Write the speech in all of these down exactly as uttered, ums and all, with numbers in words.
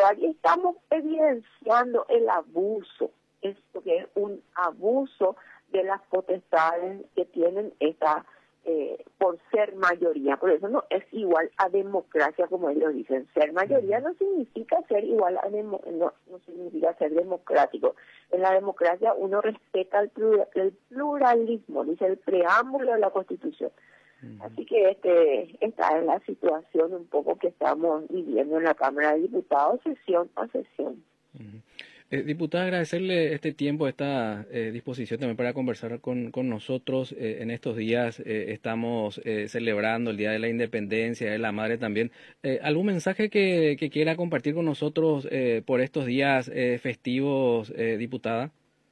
lugar y estamos evidenciando el abuso, esto que es un abuso de las potestades que tienen esta eh, por ser mayoría. Por eso no es igual a democracia, como ellos dicen. Ser mayoría no significa ser igual a demo, no, no significa ser democrático. En la democracia uno respeta el, plura, el pluralismo, dice el preámbulo de la Constitución. Uh-huh. Así que este esta es la situación un poco que estamos viviendo en la Cámara de Diputados, sesión a sesión. Uh-huh. Eh, diputada, agradecerle este tiempo, esta eh, disposición también para conversar con, con nosotros. Eh, en estos días eh, estamos eh, celebrando el Día de la Independencia, de la Madre también. Eh, ¿Algún mensaje que, que quiera compartir con nosotros eh, por estos días eh, festivos, eh, diputada?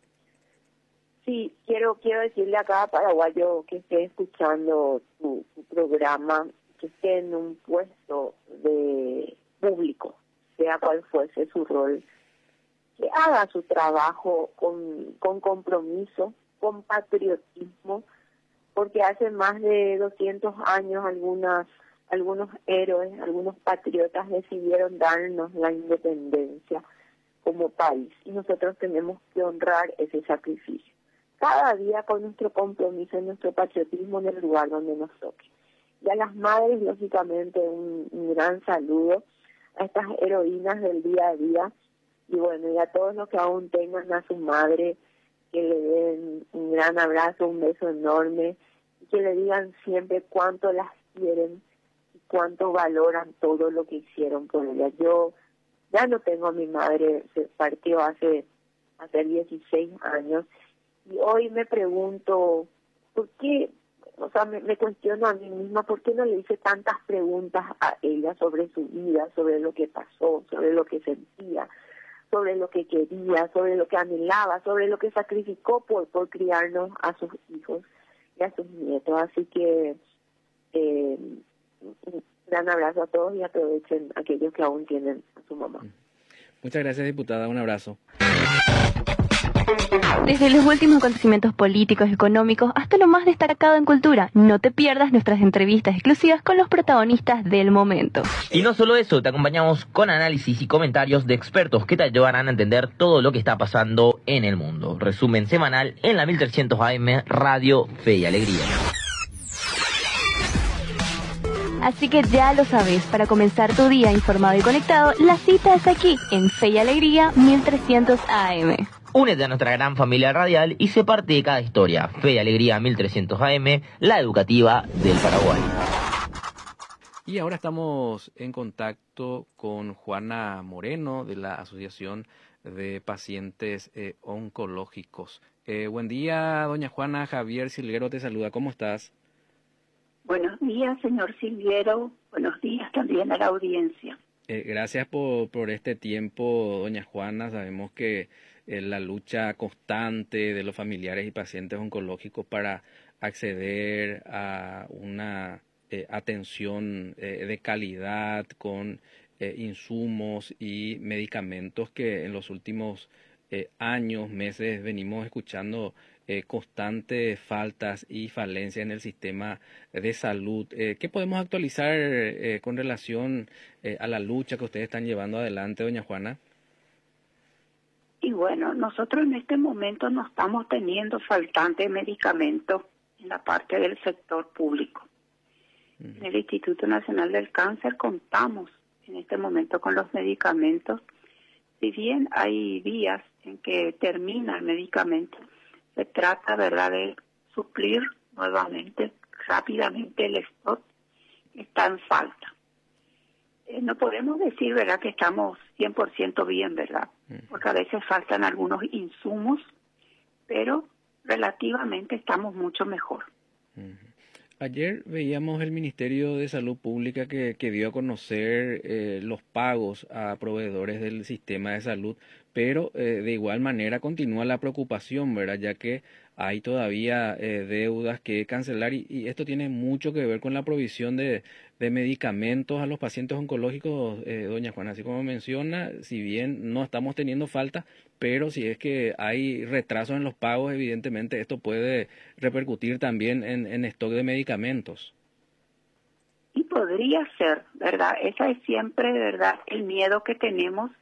Sí, quiero quiero decirle a cada paraguayo que esté escuchando tu, tu programa, que esté en un puesto de público, sea cual fuese su rol, que haga su trabajo con, con compromiso, con patriotismo, porque hace más de doscientos años algunas, algunos héroes, algunos patriotas decidieron darnos la independencia como país y nosotros tenemos que honrar ese sacrificio. Cada día con nuestro compromiso y nuestro patriotismo en el lugar donde nos toque. Y a las madres, lógicamente, un, un gran saludo a estas heroínas del día a día. Y bueno, y a todos los que aún tengan a su madre, que le den un gran abrazo, un beso enorme, y que le digan siempre cuánto las quieren y cuánto valoran todo lo que hicieron por ella. Yo ya no tengo a mi madre, se partió hace, hace dieciséis años, y hoy me pregunto, ¿por qué? O sea, me, me cuestiono a mí misma, ¿por qué no le hice tantas preguntas a ella sobre su vida, sobre lo que pasó, sobre lo que sentía, sobre lo que quería, sobre lo que anhelaba, sobre lo que sacrificó por, por criarnos a sus hijos y a sus nietos? Así que eh, un gran abrazo a todos y aprovechen aquellos que aún tienen a su mamá. Muchas gracias, diputada. Un abrazo. Desde los últimos acontecimientos políticos y económicos hasta lo más destacado en cultura, no te pierdas nuestras entrevistas exclusivas con los protagonistas del momento. Y no solo eso, te acompañamos con análisis y comentarios de expertos que te ayudarán a entender todo lo que está pasando en el mundo. Resumen semanal en la mil trescientos A M, Radio Fe y Alegría. Así que ya lo sabes, para comenzar tu día informado y conectado, la cita es aquí, en Fe y Alegría mil trescientos A M. Únete a nuestra gran familia radial y sé parte de cada historia. Fe y Alegría mil trescientos A M, la educativa del Paraguay. Y ahora estamos en contacto con Juana Moreno de la Asociación de Pacientes eh, Oncológicos. Eh, buen día, doña Juana. Javier Silguero te saluda. ¿Cómo estás? Buenos días, señor Silguero. Buenos días también a la audiencia. Eh, gracias por, por este tiempo, doña Juana. Sabemos que eh, la lucha constante de los familiares y pacientes oncológicos para acceder a una eh, atención eh, de calidad con eh, insumos y medicamentos que en los últimos eh, años, meses venimos escuchando eh, constantes faltas y falencias en el sistema de salud. Eh, ¿Qué podemos actualizar eh, con relación eh, a la lucha que ustedes están llevando adelante, doña Juana? Y bueno, nosotros en este momento no estamos teniendo faltante de medicamentos en la parte del sector público. Uh-huh. En el Instituto Nacional del Cáncer contamos en este momento con los medicamentos. Si bien hay días en que termina el medicamento, se trata, ¿verdad?, de suplir nuevamente, rápidamente el stock que está en falta. Eh, no podemos decir, ¿verdad?, que estamos cien por ciento bien, ¿verdad?, porque a veces faltan algunos insumos, pero relativamente estamos mucho mejor. Uh-huh. Ayer veíamos el Ministerio de Salud Pública que, que dio a conocer eh, los pagos a proveedores del sistema de salud, pero eh, de igual manera continúa la preocupación, ¿verdad?, ya que hay todavía eh, deudas que cancelar y, y esto tiene mucho que ver con la provisión de, de medicamentos a los pacientes oncológicos, eh, doña Juana. Así como menciona, si bien no estamos teniendo falta, pero si es que hay retrasos en los pagos, evidentemente esto puede repercutir también en, en stock de medicamentos. Y podría ser, ¿verdad? Ese es siempre, ¿verdad?, el miedo que tenemos